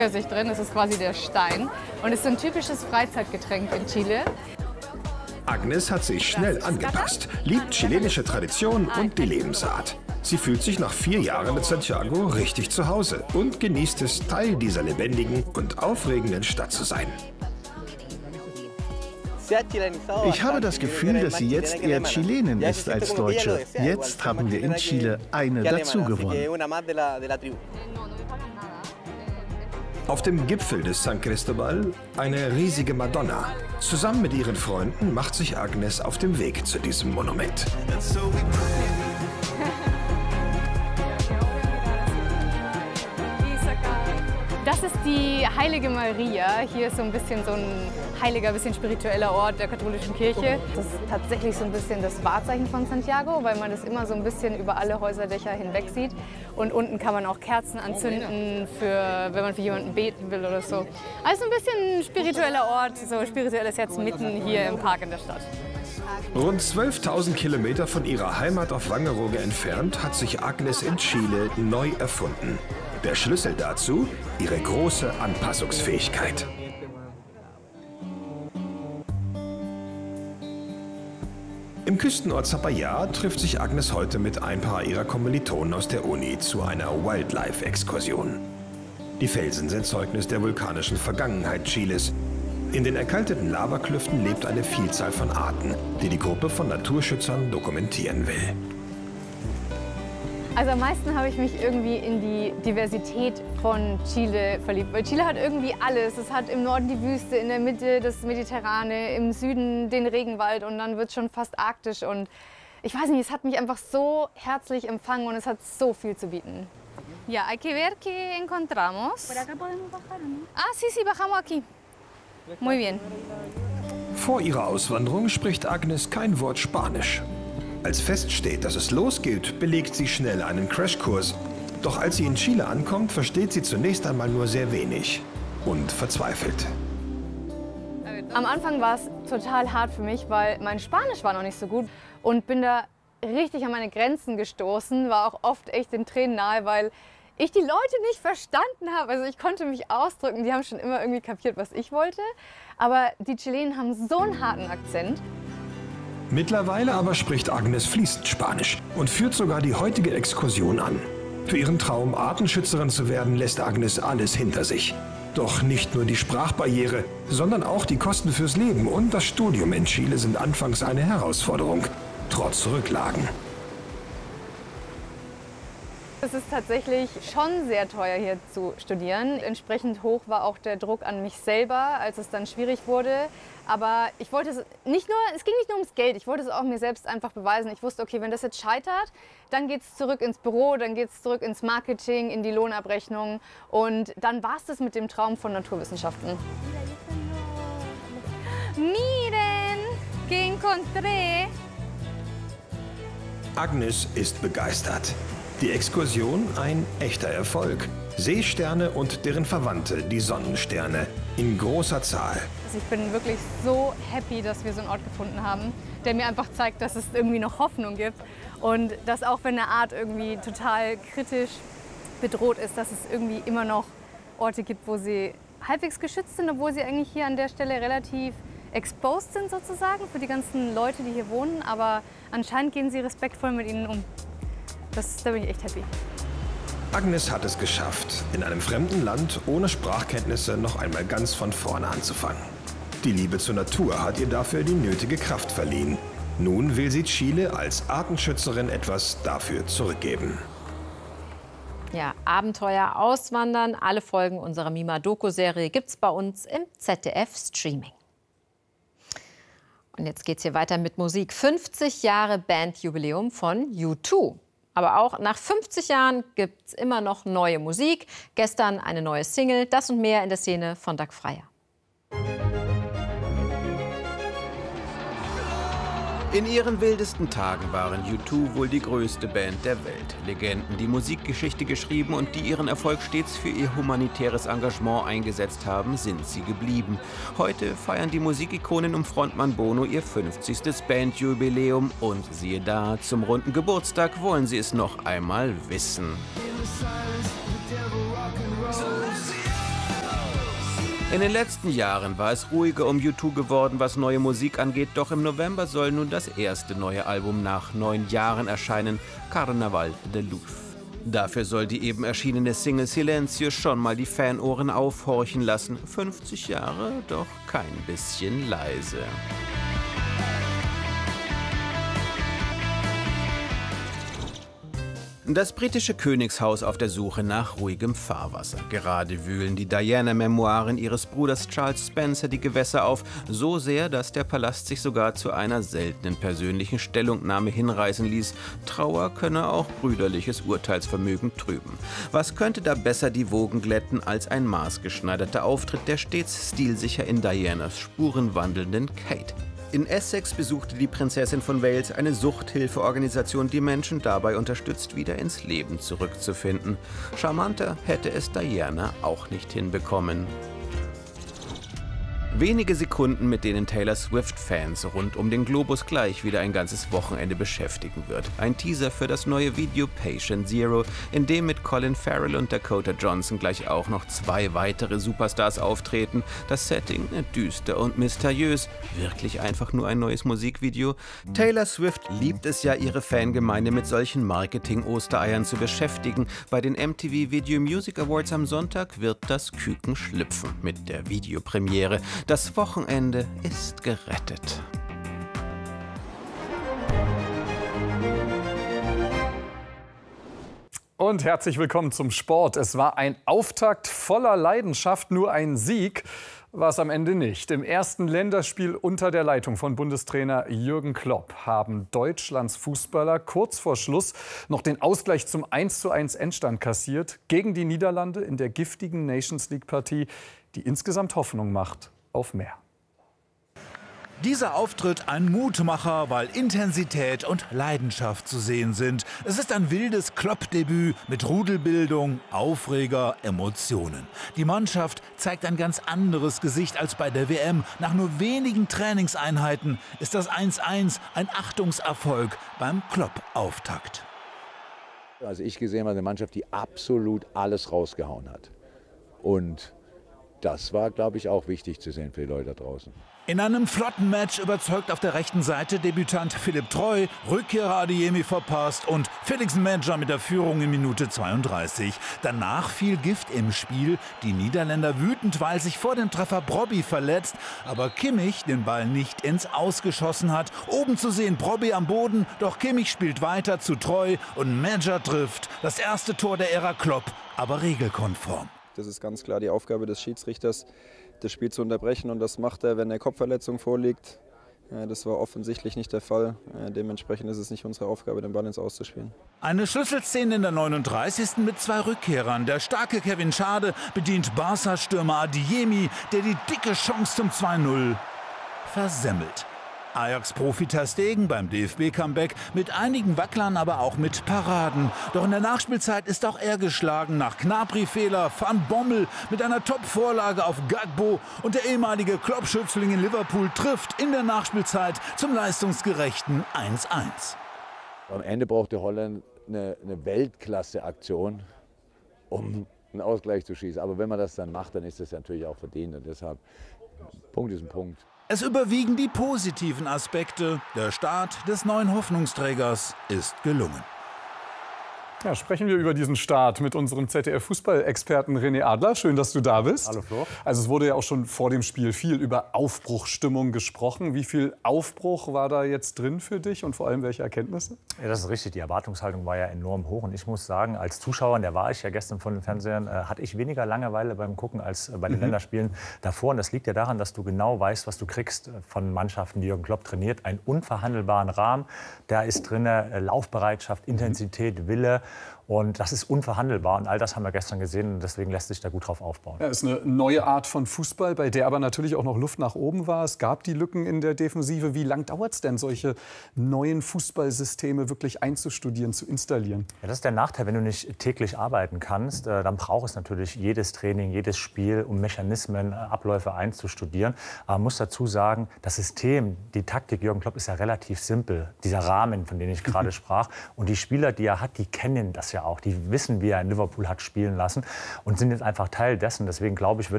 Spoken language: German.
Sich drin, das ist quasi der Stein und ist so ein typisches Freizeitgetränk in Chile. Agnes hat sich schnell angepasst, liebt chilenische Tradition und die Lebensart. Sie fühlt sich nach 4 Jahren in Santiago richtig zu Hause und genießt es, Teil dieser lebendigen und aufregenden Stadt zu sein. Ich habe das Gefühl, dass sie jetzt eher Chilenin ist als Deutsche. Jetzt haben wir in Chile eine dazugewonnen. Auf dem Gipfel des San Cristobal eine riesige Madonna. Zusammen mit ihren Freunden macht sich Agnes auf dem Weg zu diesem Monument. Das ist die Heilige Maria. Hier ist so ein bisschen so ein heiliger, bisschen spiritueller Ort der katholischen Kirche. Das ist tatsächlich so ein bisschen das Wahrzeichen von Santiago, weil man das immer so ein bisschen über alle Häuserdächer hinweg sieht. Und unten kann man auch Kerzen anzünden, wenn man für jemanden beten will oder so. Also ein bisschen ein spiritueller Ort, so spirituelles Herz mitten hier im Park in der Stadt. Rund 12.000 Kilometer von ihrer Heimat auf Wangerooge entfernt hat sich Agnes in Chile neu erfunden. Der Schlüssel dazu, ihre große Anpassungsfähigkeit. Im Küstenort Zapallar trifft sich Agnes heute mit ein paar ihrer Kommilitonen aus der Uni zu einer Wildlife-Exkursion. Die Felsen sind Zeugnis der vulkanischen Vergangenheit Chiles. In den erkalteten Lavaklüften lebt eine Vielzahl von Arten, die die Gruppe von Naturschützern dokumentieren will. Also am meisten habe ich mich irgendwie in die Diversität von Chile verliebt. Weil Chile hat irgendwie alles. Es hat im Norden die Wüste, in der Mitte das Mediterrane, im Süden den Regenwald und dann wird es schon fast arktisch. Und ich weiß nicht, es hat mich einfach so herzlich empfangen und es hat so viel zu bieten. Ja, hay que ver qué encontramos. Por acá podemos bajar, ¿no? Ah, sí, sí, bajamos aquí. Muy bien. Vor ihrer Auswanderung spricht Agnes kein Wort Spanisch. Als feststeht, dass es losgeht, belegt sie schnell einen Crashkurs. Doch als sie in Chile ankommt, versteht sie zunächst einmal nur sehr wenig und verzweifelt. Am Anfang war es total hart für mich, weil mein Spanisch war noch nicht so gut und bin da richtig an meine Grenzen gestoßen, war auch oft echt den Tränen nahe, weil ich die Leute nicht verstanden habe. Also ich konnte mich ausdrücken, die haben schon immer irgendwie kapiert, was ich wollte, aber die Chilenen haben so einen harten Akzent. Mittlerweile aber spricht Agnes fließend Spanisch und führt sogar die heutige Exkursion an. Für ihren Traum, Artenschützerin zu werden, lässt Agnes alles hinter sich. Doch nicht nur die Sprachbarriere, sondern auch die Kosten fürs Leben und das Studium in Chile sind anfangs eine Herausforderung, trotz Rücklagen. Es ist tatsächlich schon sehr teuer, hier zu studieren. Entsprechend hoch war auch der Druck an mich selber, als es dann schwierig wurde. Aber ich wollte es nicht nur, es ging nicht nur ums Geld, ich wollte es auch mir selbst einfach beweisen. Ich wusste, okay, wenn das jetzt scheitert, dann geht es zurück ins Büro, dann geht es zurück ins Marketing, in die Lohnabrechnung. Und dann war es das mit dem Traum von Naturwissenschaften. Miren, que encontré. Agnes ist begeistert. Die Exkursion ein echter Erfolg. Seesterne und deren Verwandte, die Sonnensterne, in großer Zahl. Also ich bin wirklich so happy, dass wir so einen Ort gefunden haben, der mir einfach zeigt, dass es irgendwie noch Hoffnung gibt. Und dass auch wenn eine Art irgendwie total kritisch bedroht ist, dass es irgendwie immer noch Orte gibt, wo sie halbwegs geschützt sind, obwohl sie eigentlich hier an der Stelle relativ exposed sind sozusagen für die ganzen Leute, die hier wohnen. Aber anscheinend gehen sie respektvoll mit ihnen um. Da bin ich echt happy. Agnes hat es geschafft, in einem fremden Land ohne Sprachkenntnisse noch einmal ganz von vorne anzufangen. Die Liebe zur Natur hat ihr dafür die nötige Kraft verliehen. Nun will sie Chile als Artenschützerin etwas dafür zurückgeben. Ja, Abenteuer auswandern. Alle Folgen unserer Mima-Doku-Serie gibt's bei uns im ZDF-Streaming. Und jetzt geht's hier weiter mit Musik. 50 Jahre Bandjubiläum von U2. Aber auch nach 50 Jahren gibt es immer noch neue Musik. Gestern eine neue Single, das und mehr in der Szene von Dag Freier. In ihren wildesten Tagen waren U2 wohl die größte Band der Welt. Legenden, die Musikgeschichte geschrieben und die ihren Erfolg stets für ihr humanitäres Engagement eingesetzt haben, sind sie geblieben. Heute feiern die Musikikonen um Frontmann Bono ihr 50. Bandjubiläum und siehe da, zum runden Geburtstag wollen sie es noch einmal wissen. In den letzten Jahren war es ruhiger um U2 geworden, was neue Musik angeht. Doch im November soll nun das erste neue Album nach 9 Jahren erscheinen, Carnaval de Luz. Dafür soll die eben erschienene Single Silencio schon mal die Fanohren aufhorchen lassen. 50 Jahre, doch kein bisschen leise. Das britische Königshaus auf der Suche nach ruhigem Fahrwasser. Gerade wühlen die Diana-Memoiren ihres Bruders Charles Spencer die Gewässer auf, so sehr, dass der Palast sich sogar zu einer seltenen persönlichen Stellungnahme hinreißen ließ. Trauer könne auch brüderliches Urteilsvermögen trüben. Was könnte da besser die Wogen glätten als ein maßgeschneiderter Auftritt der stets stilsicher in Dianas Spuren wandelnden Kate? In Essex besuchte die Prinzessin von Wales eine Suchthilfeorganisation, die Menschen dabei unterstützt, wieder ins Leben zurückzufinden. Charmanter hätte es Diana auch nicht hinbekommen. Wenige Sekunden, mit denen Taylor Swift-Fans rund um den Globus gleich wieder ein ganzes Wochenende beschäftigen wird. Ein Teaser für das neue Video Patient Zero, in dem mit Colin Farrell und Dakota Johnson gleich auch noch 2 weitere Superstars auftreten. Das Setting düster und mysteriös. Wirklich einfach nur ein neues Musikvideo? Taylor Swift liebt es ja, ihre Fangemeinde mit solchen Marketing-Ostereiern zu beschäftigen. Bei den MTV Video Music Awards am Sonntag wird das Küken schlüpfen mit der Videopremiere. Das Wochenende ist gerettet. Und herzlich willkommen zum Sport. Es war ein Auftakt voller Leidenschaft, nur ein Sieg war es am Ende nicht. Im ersten Länderspiel unter der Leitung von Bundestrainer Jürgen Klopp haben Deutschlands Fußballer kurz vor Schluss noch den Ausgleich zum 1:1 Endstand kassiert gegen die Niederlande in der giftigen Nations-League-Partie, die insgesamt Hoffnung macht auf mehr. Dieser Auftritt ein Mutmacher, weil Intensität und Leidenschaft zu sehen sind. Es ist ein wildes Klopp-Debüt mit Rudelbildung, Aufreger, Emotionen. Die Mannschaft zeigt ein ganz anderes Gesicht als bei der WM. Nach nur wenigen Trainingseinheiten ist das 1:1 ein Achtungserfolg beim Klopp-Auftakt. Also ich gesehen habe eine Mannschaft, die absolut alles rausgehauen hat. Und das war, glaube ich, auch wichtig zu sehen für die Leute da draußen. In einem flotten Match überzeugt auf der rechten Seite Debütant Philipp Treu, Rückkehrer Adeyemi verpasst und Felix Metscher mit der Führung in Minute 32. Danach fiel Gift im Spiel. Die Niederländer wütend, weil sich vor dem Treffer Brobby verletzt, aber Kimmich den Ball nicht ins Aus geschossen hat. Oben zu sehen Brobby am Boden, doch Kimmich spielt weiter zu Treu und Metscher trifft. Das erste Tor der Ära Klopp, aber regelkonform. Das ist ganz klar die Aufgabe des Schiedsrichters, das Spiel zu unterbrechen. Und das macht er, wenn eine Kopfverletzung vorliegt. Das war offensichtlich nicht der Fall. Dementsprechend ist es nicht unsere Aufgabe, den Ball ins Aus zu spielen. Eine Schlüsselszene in der 39. mit 2 Rückkehrern. Der starke Kevin Schade bedient Barca-Stürmer Adeyemi, der die dicke Chance zum 2:0 versemmelt. Ajax-Profi Ter Stegen beim DFB-Comeback mit einigen Wacklern, aber auch mit Paraden. Doch in der Nachspielzeit ist auch er geschlagen. Nach Gnabry-Fehler Van Bommel mit einer Top-Vorlage auf Gakpo und der ehemalige Klopp-Schützling in Liverpool trifft in der Nachspielzeit zum leistungsgerechten 1:1. Am Ende brauchte Holland eine Weltklasse-Aktion, um einen Ausgleich zu schießen. Aber wenn man das dann macht, dann ist das natürlich auch verdient. Und deshalb, Punkt ist ein Punkt. Es überwiegen die positiven Aspekte. Der Start des neuen Hoffnungsträgers ist gelungen. Ja, sprechen wir über diesen Start mit unserem ZDF-Fußballexperten René Adler. Schön, dass du da bist. Hallo Flo. Also es wurde ja auch schon vor dem Spiel viel über Aufbruchsstimmung gesprochen. Wie viel Aufbruch war da jetzt drin für dich und vor allem welche Erkenntnisse? Ja, das ist richtig. Die Erwartungshaltung war ja enorm hoch. Und ich muss sagen, als Zuschauer, der war ich ja gestern von den Fernsehern, hatte ich weniger Langeweile beim Gucken als bei den Länderspielen davor. Und das liegt ja daran, dass du genau weißt, was du kriegst von Mannschaften, die Jürgen Klopp trainiert. Einen unverhandelbaren Rahmen. Da ist drin Laufbereitschaft, Intensität, Wille. Und das ist unverhandelbar. Und all das haben wir gestern gesehen. Und deswegen lässt sich da gut drauf aufbauen. Ja, ist eine neue Art von Fußball, bei der aber natürlich auch noch Luft nach oben war. Es gab die Lücken in der Defensive. Wie lang dauert es denn, solche neuen Fußballsysteme wirklich einzustudieren, zu installieren? Ja, das ist der Nachteil, wenn du nicht täglich arbeiten kannst. Dann braucht es natürlich jedes Training, jedes Spiel, um Mechanismen, Abläufe einzustudieren. Aber man muss dazu sagen, das System, die Taktik Jürgen Klopp ist ja relativ simpel. Dieser Rahmen, von dem ich gerade sprach. Und die Spieler, die er hat, die kennen das ja auch. Die wissen, wie er in Liverpool hat spielen lassen und sind jetzt einfach Teil dessen. Deswegen glaube ich,